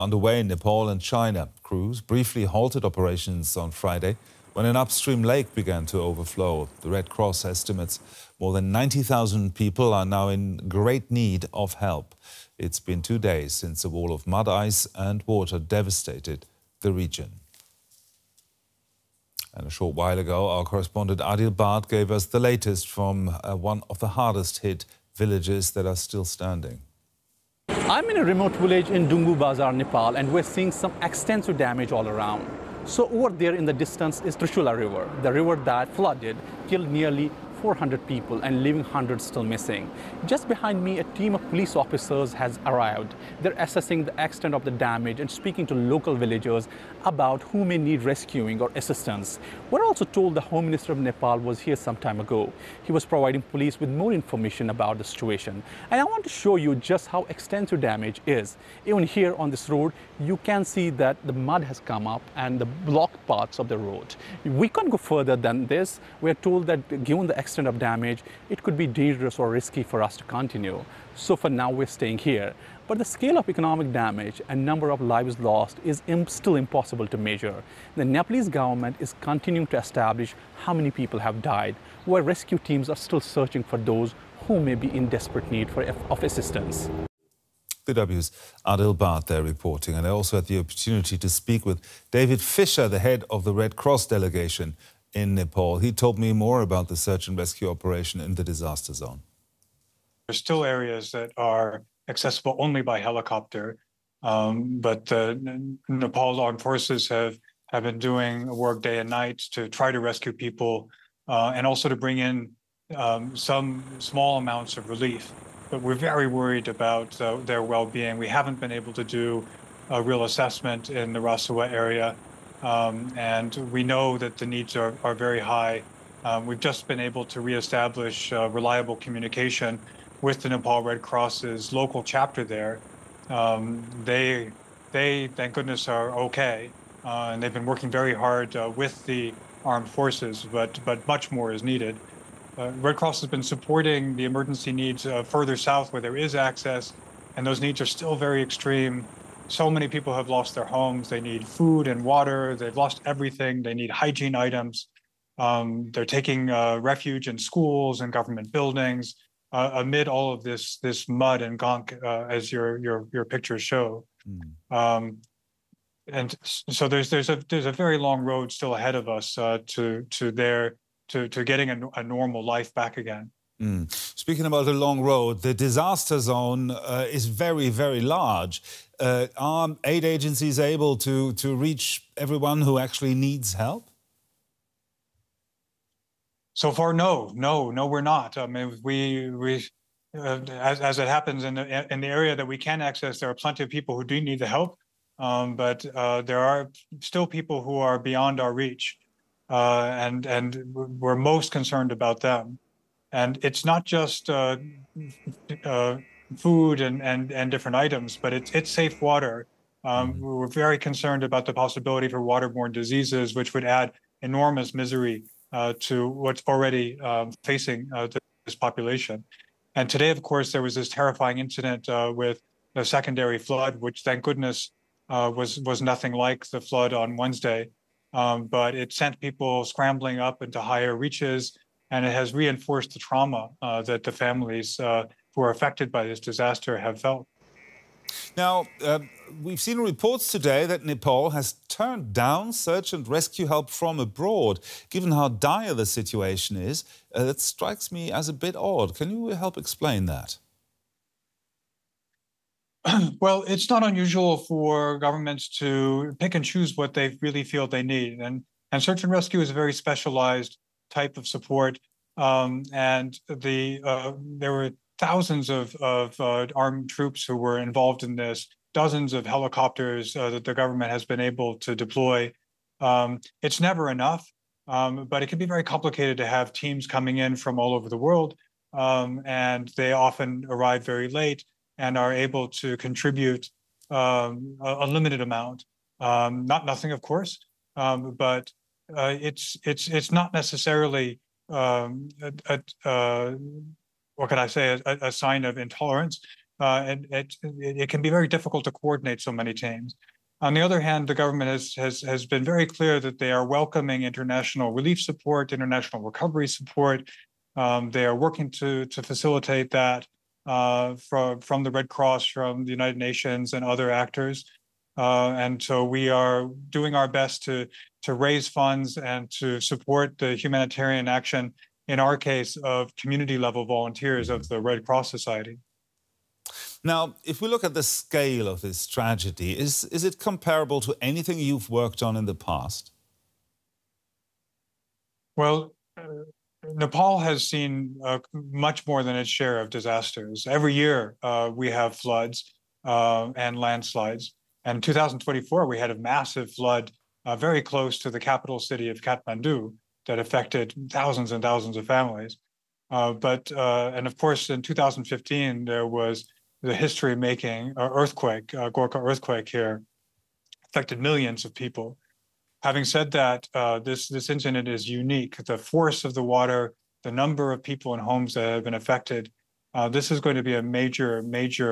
underway in Nepal and China. Crews briefly halted operations on Friday when an upstream lake began to overflow. The Red Cross estimates more than 90,000 people are now in great need of help. It's been 2 days since a wall of mud, ice and water devastated the region. And a short while ago, our correspondent Adil Bhatt gave us the latest from one of the hardest hit villages that are still standing. I'm in a remote village in Dungu Bazar, Nepal, and we're seeing some extensive damage all around. So over there in the distance is Trishula River, the river that flooded, killed nearly 400 people and leaving hundreds still missing. Just behind me, a team of police officers has arrived. They're assessing the extent of the damage and speaking to local villagers about who may need rescuing or assistance. We're also told the Home Minister of Nepal was here some time ago. He was providing police with more information about the situation. And I want to show you just how extensive damage is. Even here on this road, you can see that the mud has come up and the blocked parts of the road. We can't go further than this. We're told that given the extent of damage, it could be dangerous or risky for us to continue. So for now, we're staying here. But the scale of economic damage and number of lives lost is still impossible to measure. The Nepalese government is continuing to establish how many people have died, while rescue teams are still searching for those who may be in desperate need of assistance. DW's Adil Bhatt there reporting, and I also had the opportunity to speak with David Fisher, the head of the Red Cross delegation in Nepal. He told me more about the search and rescue operation in the disaster zone. There's still areas that are accessible only by helicopter, but Nepal's armed forces have been doing work day and night to try to rescue people and also to bring in some small amounts of relief. But we're very worried about their well-being. We haven't been able to do a real assessment in the Rasuwa area, and we know that the needs are very high. We've just been able to reestablish reliable communication with the Nepal Red Cross's local chapter there. They, thank goodness, are okay, and they've been working very hard with the armed forces, but much more is needed. Red Cross has been supporting the emergency needs further south where there is access, and those needs are still very extreme. So many people have lost their homes. They need food and water. They've lost everything. They need hygiene items. They're taking refuge in schools and government buildings amid all of this mud and gunk, as your pictures show. And so there's a very long road still ahead of us to getting a normal life back again. Speaking about a long road, the disaster zone is very, very large. Are aid agencies able to reach everyone who actually needs help? So far, no, we're not. I mean, as it happens in the area that we can access, there are plenty of people who do need the help, but there are still people who are beyond our reach, and we're most concerned about them. And it's not just food and different items, but it's safe water. We're very concerned about the possibility for waterborne diseases, which would add enormous misery to what's already facing this population. And today, of course, there was this terrifying incident with the secondary flood, which, thank goodness, was nothing like the flood on Wednesday. But it sent people scrambling up into higher reaches, and it has reinforced the trauma that the families who are affected by this disaster have felt. Now, we've seen reports today that Nepal has turned down search and rescue help from abroad. Given how dire the situation is, that strikes me as a bit odd. Can you help explain that? Well, it's not unusual for governments to pick and choose what they really feel they need. And search and rescue is a very specialized type of support. And there were thousands of armed troops who were involved in this, dozens of helicopters that the government has been able to deploy. It's never enough, but it can be very complicated to have teams coming in from all over the world, and they often arrive very late and are able to contribute a limited amount. Not nothing, of course, but it's not necessarily what can I say, a sign of intolerance. and it can be very difficult to coordinate so many teams. On the other hand, the government has been very clear that they are welcoming international relief support, international recovery support. They are working to facilitate that from the Red Cross, from the United Nations and other actors. And so we are doing our best to raise funds and to support the humanitarian action, in our case, of community level volunteers of the Red Cross Society. Now, if we look at the scale of this tragedy, is it comparable to anything you've worked on in the past? Well, Nepal has seen much more than its share of disasters. Every year we have floods and landslides. And in 2024, we had a massive flood very close to the capital city of Kathmandu that affected thousands and thousands of families. And of course, in 2015, there was the history-making earthquake, Gorkha earthquake here, affected millions of people. Having said that, this incident is unique. The force of the water, the number of people and homes that have been affected, this is going to be a major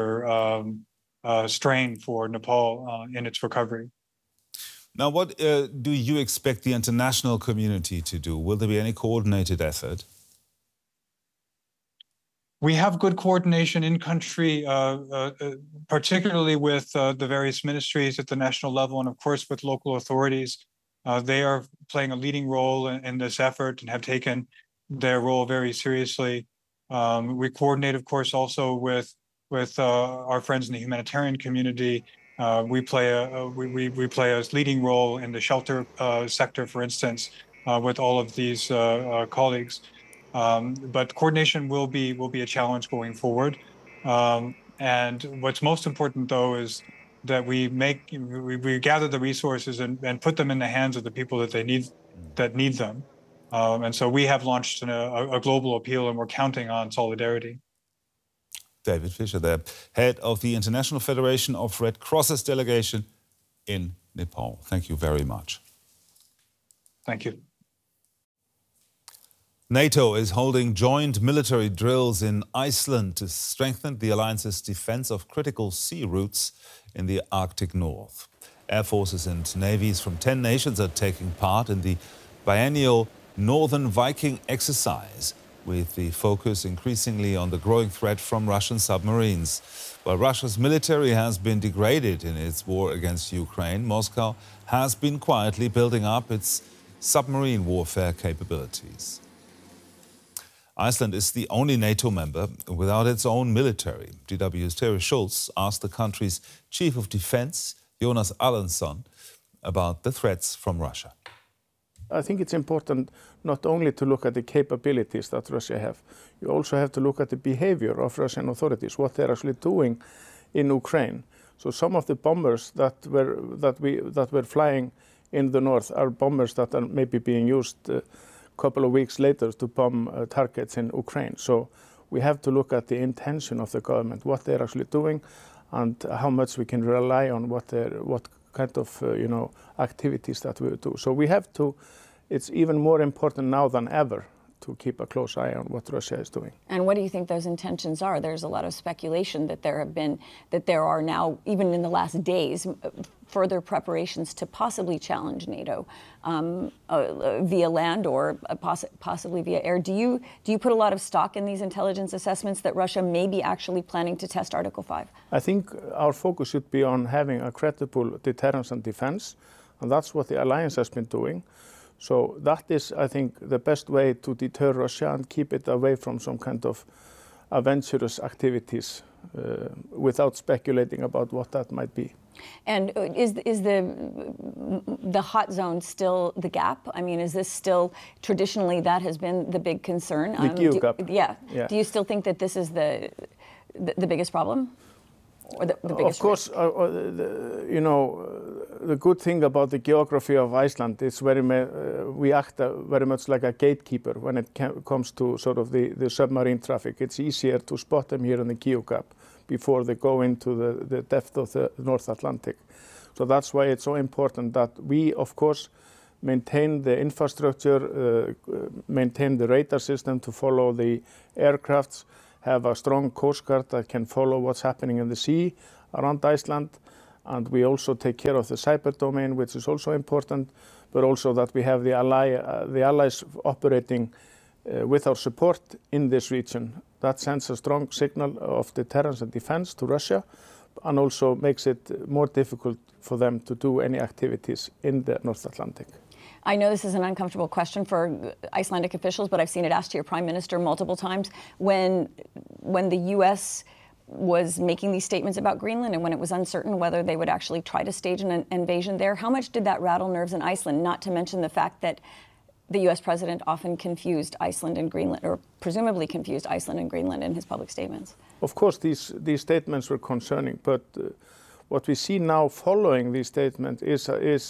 strain for Nepal in its recovery. Now, what do you expect the international community to do? Will there be any coordinated effort? We have good coordination in country, particularly with the various ministries at the national level and, of course, with local authorities. They are playing a leading role in this effort and have taken their role very seriously. We coordinate, of course, also with our friends in the humanitarian community. We play a leading role in the shelter sector, for instance, with all of these colleagues. But coordination will be a challenge going forward. And what's most important, though, is that we gather the resources and put them in the hands of the people that need them. And so we have launched a global appeal, and we're counting on solidarity. David Fisher there, head of the International Federation of Red Crosses delegation in Nepal. Thank you very much. Thank you. NATO is holding joint military drills in Iceland to strengthen the alliance's defense of critical sea routes in the Arctic North. Air forces and navies from 10 nations are taking part in the biennial Northern Viking exercise, with the focus increasingly on the growing threat from Russian submarines. While Russia's military has been degraded in its war against Ukraine, Moscow has been quietly building up its submarine warfare capabilities. Iceland is the only NATO member without its own military. DW's Terry Schultz asked the country's Chief of Defense, Jonas Allansson, about the threats from Russia. I think it's important not only to look at the capabilities that Russia have, you also have to look at the behavior of Russian authorities, what they're actually doing in Ukraine. So some of the bombers that were flying in the north are bombers that are maybe being used a couple of weeks later to bomb targets in Ukraine. So we have to look at the intention of the government, what they're actually doing, and how much we can rely on what kind of activities that we do. So we have to. It's even more important now than ever to keep a close eye on what Russia is doing. And what do you think those intentions are? There's a lot of speculation that there are now, even in the last days, further preparations to possibly challenge NATO via land or possibly via air. Do you put a lot of stock in these intelligence assessments that Russia may be actually planning to test Article 5? I think our focus should be on having a credible deterrence and defense, and that's what the alliance has been doing. So that is, I think, the best way to deter Russia and keep it away from some kind of adventurous activities without speculating about what that might be. And is the hot zone still the gap? I mean, is this still, traditionally, that has been the big concern? The Kyiv gap. Yeah. Do you still think that this is the biggest problem? Or the biggest of course, the good thing about the geography of Iceland is we act very much like a gatekeeper when it comes to sort of the submarine traffic. It's easier to spot them here in the Kyiv Gap before they go into the depth of the North Atlantic. So that's why it's so important that we, of course, maintain the infrastructure, maintain the radar system to follow the aircrafts, have a strong coast guard that can follow what's happening in the sea around Iceland. And we also take care of the cyber domain, which is also important, but also that we have the allies operating with our support in this region. That sends a strong signal of deterrence and defense to Russia, and also makes it more difficult for them to do any activities in the North Atlantic. I know this is an uncomfortable question for Icelandic officials, but I've seen it asked to your prime minister multiple times. When the U.S. was making these statements about Greenland and when it was uncertain whether they would actually try to stage an invasion there, how much did that rattle nerves in Iceland, not to mention the fact that the U.S. president often confused Iceland and Greenland, or presumably confused Iceland and Greenland in his public statements? Of course, these statements were concerning, but what we see now following these statements is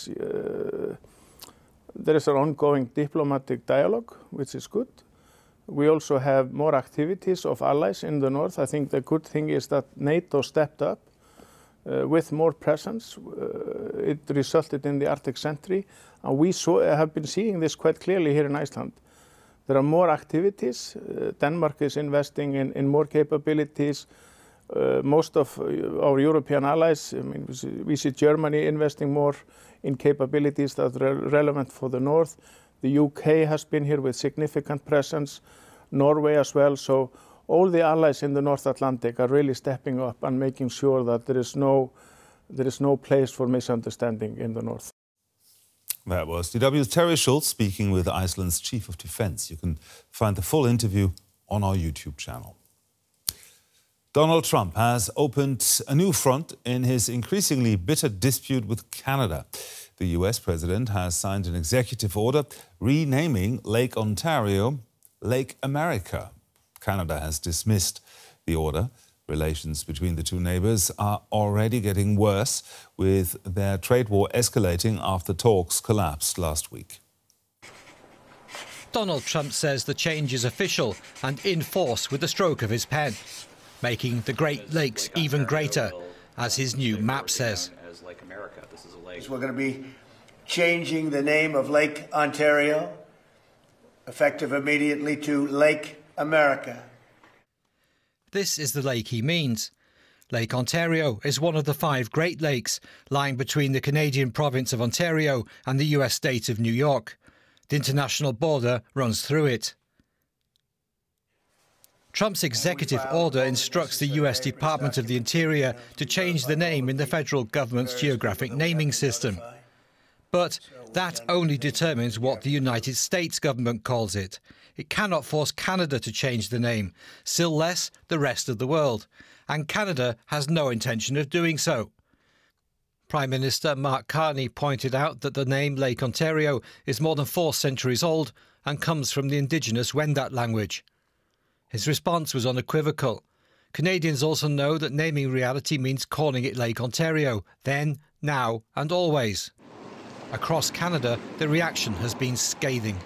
there is an ongoing diplomatic dialogue, which is good. We also have more activities of allies in the north. I think the good thing is that NATO stepped up with more presence. It resulted in the Arctic Sentry, and we have been seeing this quite clearly here in Iceland. There are more activities. Denmark is investing in more capabilities. Most of our European allies, I mean, we see Germany investing more in capabilities that are relevant for the north. The UK has been here with significant presence, Norway as well. So all the allies in the North Atlantic are really stepping up and making sure that there is no place for misunderstanding in the north. That was DW's Terry Schultz speaking with Iceland's Chief of Defence. You can find the full interview on our YouTube channel. Donald Trump has opened a new front in his increasingly bitter dispute with Canada. The US president has signed an executive order renaming Lake Ontario Lake America. Canada has dismissed the order. Relations between the two neighbours are already getting worse, with their trade war escalating after talks collapsed last week. Donald Trump says the change is official and in force with the stroke of his pen, making the Great Lakes even greater, as his new map says. We're going to be changing the name of Lake Ontario, effective immediately, to Lake America. This is the lake he means. Lake Ontario is one of the 5 Great Lakes lying between the Canadian province of Ontario and the US state of New York. The international border runs through it. Trump's executive order instructs the US Department of the Interior to change the name in the federal government's geographic naming system. But that only determines what the United States government calls it. It cannot force Canada to change the name, still less the rest of the world. And Canada has no intention of doing so. Prime Minister Mark Carney pointed out that the name Lake Ontario is more than 4 centuries old and comes from the indigenous Wendat language. His response was unequivocal. Canadians also know that naming reality means calling it Lake Ontario, then, now and always. Across Canada, the reaction has been scathing.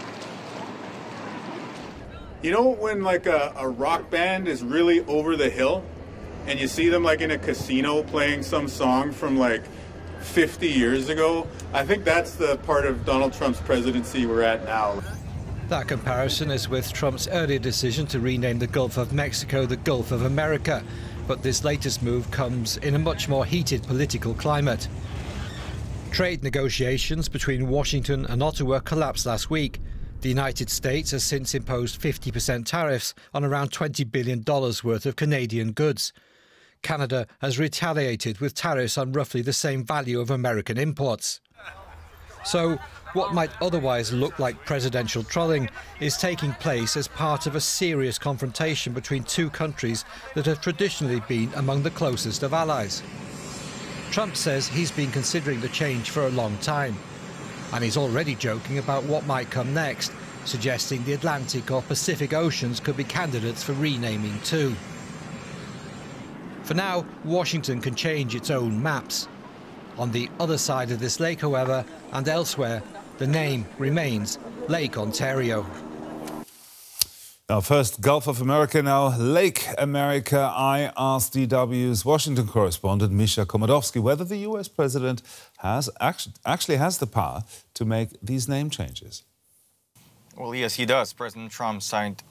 You know when like a rock band is really over the hill and you see them like in a casino playing some song from like 50 years ago? I think that's the part of Donald Trump's presidency we're at now. That comparison is with Trump's earlier decision to rename the Gulf of Mexico the Gulf of America. But this latest move comes in a much more heated political climate. Trade negotiations between Washington and Ottawa collapsed last week. The United States has since imposed 50% tariffs on around $20 billion worth of Canadian goods. Canada has retaliated with tariffs on roughly the same value of American imports. So, what might otherwise look like presidential trolling is taking place as part of a serious confrontation between two countries that have traditionally been among the closest of allies. Trump says he's been considering the change for a long time, and he's already joking about what might come next, suggesting the Atlantic or Pacific Oceans could be candidates for renaming too. For now, Washington can change its own maps. On the other side of this lake, however, and elsewhere, the name remains Lake Ontario. Now, first Gulf of America, now Lake America. I asked DW's Washington correspondent Misha Komodowski whether the US president actually has the power to make these name changes. Well, yes, he does. President Trump signed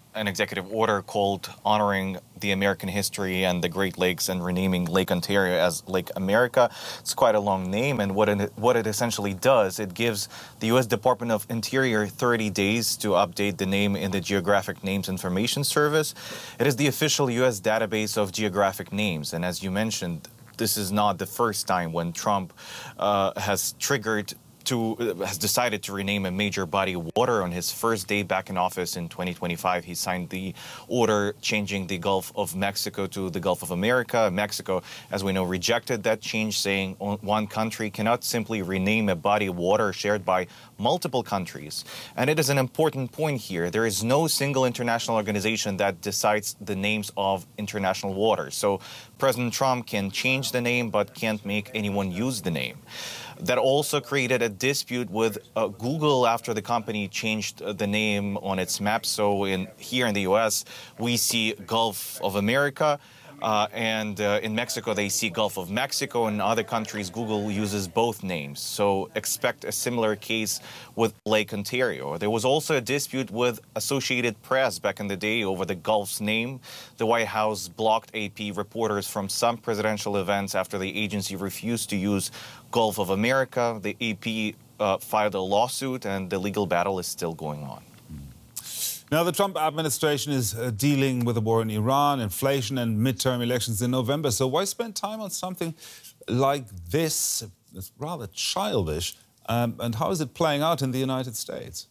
an executive order called honoring the American history and the Great Lakes and renaming Lake Ontario as Lake America. It's quite a long name, and what it essentially does, it gives the U.S. Department of Interior 30 days to update the name in the Geographic Names Information Service. It is the official U.S. database of geographic names, and as you mentioned, this is not the first time when Trump has decided to rename a major body of water. On his first day back in office in 2025, he signed the order changing the Gulf of Mexico to the Gulf of America. Mexico, as we know, rejected that change, saying one country cannot simply rename a body of water shared by multiple countries. And it is an important point here. There is no single international organization that decides the names of international waters. So President Trump can change the name but can't make anyone use the name. That also created a dispute with Google after the company changed the name on its map. So here in the U.S., we see Gulf of America, and in Mexico, they see Gulf of Mexico. In other countries, Google uses both names. So expect a similar case with Lake Ontario. There was also a dispute with Associated Press back in the day over the Gulf's name. The White House blocked AP reporters from some presidential events after the agency refused to use Gulf of America. The AP filed a lawsuit, and the legal battle is still going on. Now, the Trump administration is dealing with the war in Iran, inflation and midterm elections in November. So why spend time on something like this? It's rather childish. And how is it playing out in the United States?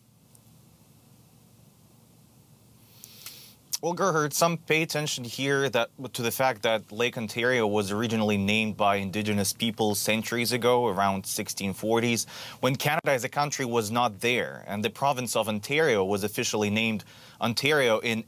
Well, Gerhard, some pay attention here to the fact that Lake Ontario was originally named by Indigenous people centuries ago, around 1640s, when Canada as a country was not there. And the province of Ontario was officially named Ontario in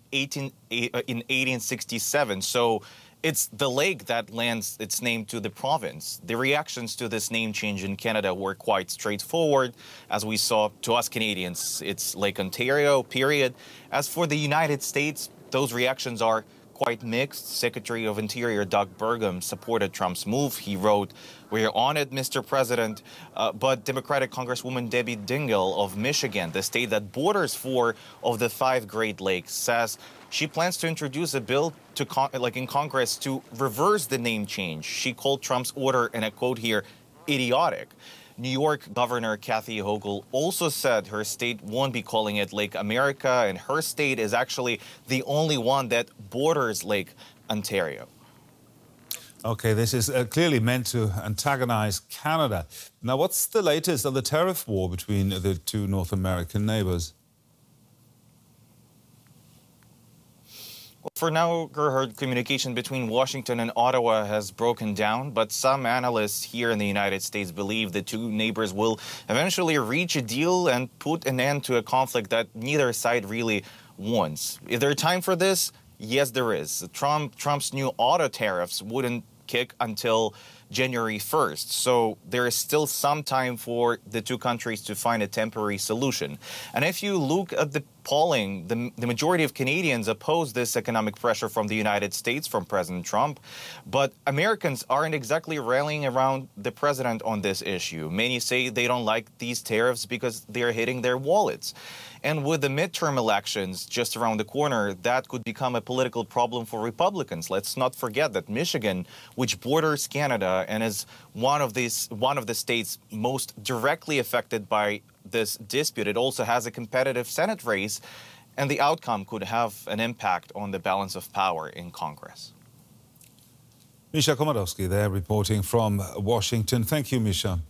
1867. So it's the lake that lends its name to the province. The reactions to this name change in Canada were quite straightforward. As we saw, to us Canadians, it's Lake Ontario, period. As for the United States, those reactions are quite mixed. Secretary of Interior Doug Burgum supported Trump's move. He wrote, "We're on it, Mr. President." But Democratic Congresswoman Debbie Dingell of Michigan, the state that borders 4 of the 5 Great Lakes, says she plans to introduce a bill in Congress to reverse the name change. She called Trump's order, and I quote here, idiotic. New York Governor Kathy Hochul also said her state won't be calling it Lake America, and her state is actually the only one that borders Lake Ontario. OK, this is clearly meant to antagonize Canada. Now, what's the latest on the tariff war between the 2 North American neighbors? Well, for now, Gerhard, communication between Washington and Ottawa has broken down, but some analysts here in the United States believe the 2 neighbors will eventually reach a deal and put an end to a conflict that neither side really wants. Is there time for this? Yes, there is. Trump's new auto tariffs wouldn't kick until January 1st. So there is still some time for the 2 countries to find a temporary solution. And if you look at the polling, the majority of Canadians oppose this economic pressure from the United States, from President Trump. But Americans aren't exactly rallying around the president on this issue. Many say they don't like these tariffs because they're hitting their wallets. And with the midterm elections just around the corner, that could become a political problem for Republicans. Let's not forget that Michigan, which borders Canada and is one of the states most directly affected by this dispute, it also has a competitive Senate race, and the outcome could have an impact on the balance of power in Congress. Misha Komodowski there reporting from Washington. Thank you, Misha.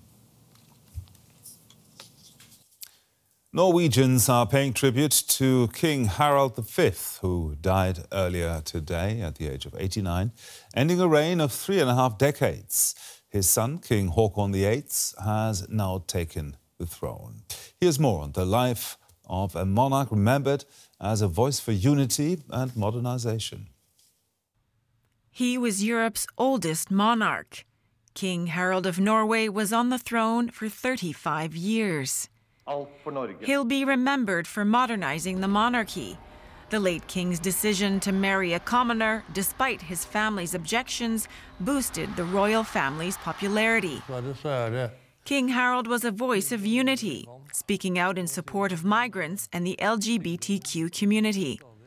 Norwegians are paying tribute to King Harald V, who died earlier today at the age of 89, ending a reign of 3.5 decades. His son, King Haakon VIII, has now taken the throne. Here's more on the life of a monarch remembered as a voice for unity and modernization. He was Europe's oldest monarch. King Harald of Norway was on the throne for 35 years. He'll be remembered for modernizing the monarchy. The late king's decision to marry a commoner, despite his family's objections, boosted the royal family's popularity. King Harald was a voice of unity, speaking out in support of migrants and the LGBTQ community.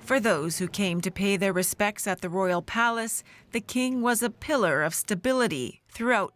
For those who came to pay their respects at the royal palace, the king was a pillar of stability throughout